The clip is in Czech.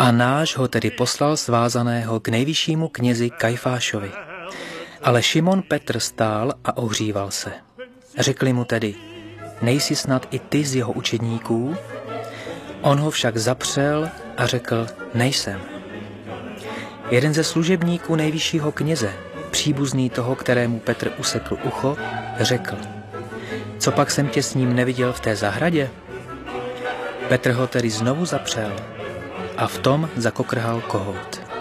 Anáš ho tedy poslal svázaného k nejvyššímu knězi Kajfášovi. Ale Šimon Petr stál a ohříval se. Řekli mu tedy: nejsi snad i ty z jeho učedníků? On ho však zapřel a řekl: nejsem. Jeden ze služebníků nejvyššího kněze, příbuzný toho, kterému Petr usekl ucho, řekl: co pak jsem tě s ním neviděl v té zahradě? Petr ho tedy znovu zapřel a v tom zakokrhal kohout.